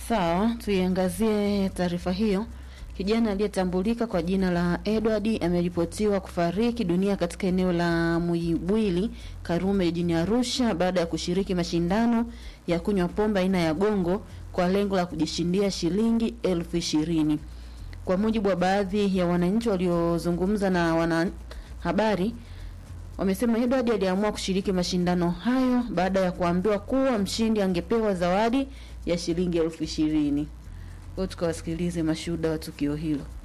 Sawa, tuiangazie taarifa hiyo. Kijana aliyetambulika kwa jina la Edward ameripotiwa kufariki dunia katika eneo la Muibwili, Karume jijini Arusha baada ya kushiriki mashindano ya kunywa pombe aina ya gongo kwa lengo la kujishindia shilingi 20,000. Kwa mujibu wa baadhi ya wananchi waliozungumza na wanahabari, wamesema Edward aliamua kushiriki mashindano hayo baada ya kuambiwa kuwa mshindi angepewa zawadi ya shilingi 20,000. Tukawasikilize mashuhuda wa tukio hilo.